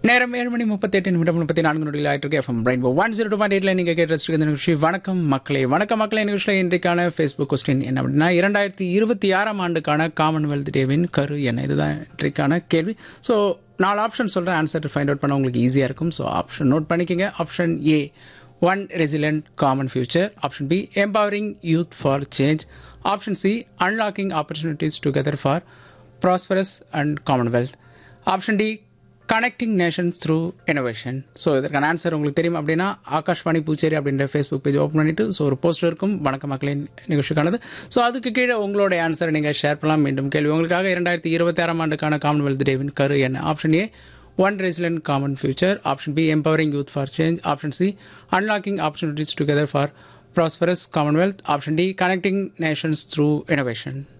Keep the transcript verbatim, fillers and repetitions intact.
நேரம் ஏழு மணி முப்பத்தி எட்டு நிமிடம் முப்பத்தி நான்கு நொடியில் ஆயிட்டு FM rainbow one zero two point எயிட்ல நீங்க கேட்டு ரசிச்சிருக்க நிகழ்ச்சி வணக்கம் மக்களே. வணக்கம் மக்களே நிகழ்ச்சியில் இன்றைக்கான ஃபேஸ்புக் கொஸ்டின் என்ன அப்படின்னா, இரண்டாயிரத்தி இருபத்தி ஆறாம் ஆண்டுக்கான காமன்வெல்த் டேவின் கரு என்ன, இதுதான் இன்றைக்கான கேள்வி. ஸோ நாலு ஆப்ஷன் சொல்றேன், ஆன்சர் ஃபைண்ட் அவுட் பண்ண உங்களுக்கு ஈஸியா இருக்கும். ஸோ ஆப்ஷன் நோட் பண்ணிக்கங்க. Option A one resilient common future, option B empowering youth for change, option C unlocking opportunities together for prosperous and Commonwealth, option D connecting Nations through innovation. So இதற்கான answer உங்களுக்கு தெரியும் அப்படின்னா ஆகாஷ்வாணி பூச்சேரி அப்படின்ற Facebook page open பண்ணிட்டு so ஒரு poster இருக்கும் வணக்க மக்களின் நிகழ்ச்சிக்கானது. ஸோ அதுக்கு கீழே உங்களோட ஆன்சரை நீங்கள் ஷேர் பண்ணலாம். மீண்டும் கேள்வி உங்களுக்காக, இரண்டாயிரத்தி இருபத்தி ஆறாம் ஆண்டுக்கான காமன்வெல்த் டேவின் கரு என்ன? Option A one resilient common future, option B empowering youth for change, option C unlocking opportunities together for prosperous Commonwealth, option D connecting Nations through innovation.